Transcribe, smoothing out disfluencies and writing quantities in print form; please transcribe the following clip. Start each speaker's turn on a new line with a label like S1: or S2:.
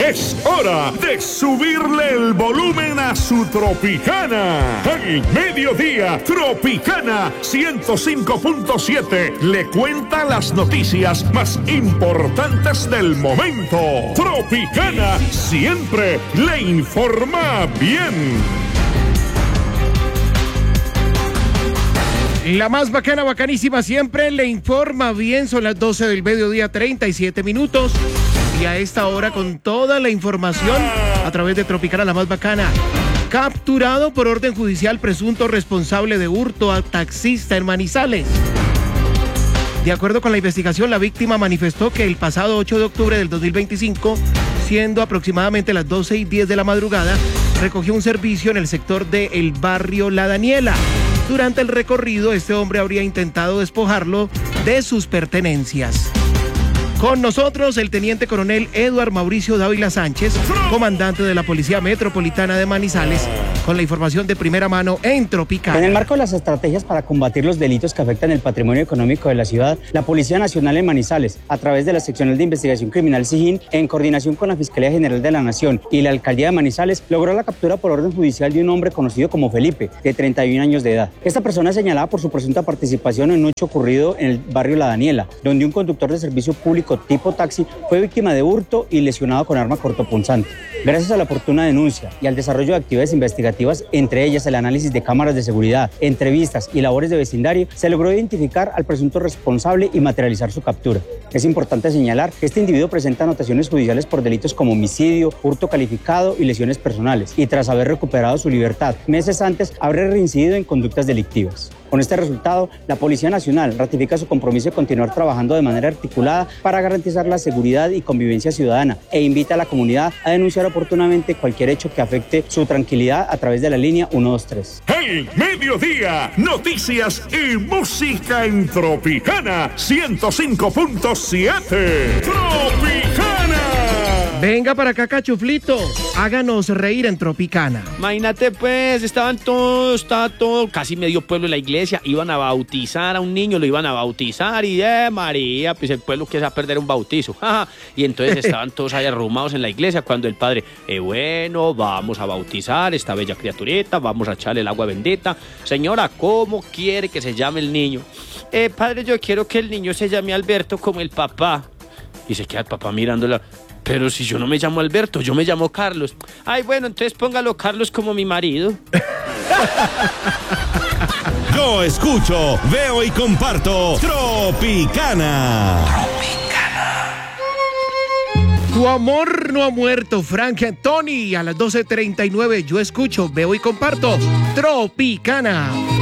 S1: Es hora de subirle el volumen a su Tropicana. Al mediodía, Tropicana 105.7 le cuenta las noticias más importantes del momento. Tropicana siempre le informa bien.
S2: La más bacana, bacanísima, siempre le informa bien. Son las 12 del mediodía, 37 minutos. Y a esta hora, con toda la información a través de Tropicana, la más bacana. Capturado por orden judicial presunto responsable de hurto a taxista en Manizales. De acuerdo con la investigación, la víctima manifestó que el pasado 8 de octubre del 2025, siendo aproximadamente las 12:10 de la madrugada, recogió un servicio en el sector del barrio La Daniela. Durante el recorrido, este hombre habría intentado despojarlo de sus pertenencias. Con nosotros el teniente coronel Eduard Mauricio Dávila Sánchez, comandante de la Policía Metropolitana de Manizales, con la información de primera mano en Tropicana.
S3: En el marco de las estrategias para combatir los delitos que afectan el patrimonio económico de la ciudad, la Policía Nacional en Manizales, a través de la Seccional de Investigación Criminal SIJIN, en coordinación con la Fiscalía General de la Nación y la Alcaldía de Manizales, logró la captura por orden judicial de un hombre conocido como Felipe, de 31 años de edad. Esta persona es señalada por su presunta participación en un hecho ocurrido en el barrio La Daniela, donde un conductor de servicio público tipo taxi fue víctima de hurto y lesionado con arma cortopunzante. Gracias a la oportuna denuncia y al desarrollo de actividades investigativas, entre ellas el análisis de cámaras de seguridad, entrevistas y labores de vecindario, se logró identificar al presunto responsable y materializar su captura. Es importante señalar que este individuo presenta anotaciones judiciales por delitos como homicidio, hurto calificado y lesiones personales, y tras haber recuperado su libertad meses antes, habría reincidido en conductas delictivas. Con este resultado, la Policía Nacional ratifica su compromiso de continuar trabajando de manera articulada para garantizar la seguridad y convivencia ciudadana e invita a la comunidad a denunciar oportunamente cualquier hecho que afecte su tranquilidad a través de la línea 123.
S1: El mediodía, noticias y música en Tropicana 105.7. Tropicana.
S2: Venga para acá, cachuflito. Háganos reír en Tropicana.
S4: Imagínate, pues, estaba todo, casi medio pueblo en la iglesia. Iban a bautizar a un niño, lo iban a bautizar y, María, pues el pueblo quiere perder un bautizo. Y entonces estaban todos ahí arrumados en la iglesia cuando el padre, bueno, vamos a bautizar esta bella criaturita, vamos a echarle el agua bendita. Señora, ¿cómo quiere que se llame el niño? Padre, yo quiero que el niño se llame Alberto como el papá. Y se queda el papá mirándola. Pero si yo no me llamo Alberto, yo me llamo Carlos. Ay, bueno, entonces póngalo Carlos como mi marido.
S5: Yo escucho, veo y comparto Tropicana.
S2: Tu amor no ha muerto, Frank Anthony, a las 12:39. Yo escucho, veo y comparto Tropicana.